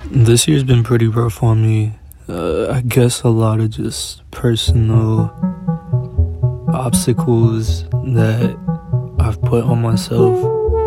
This year's been pretty rough on me. I guess a lot of just personal obstacles that I've put on myself.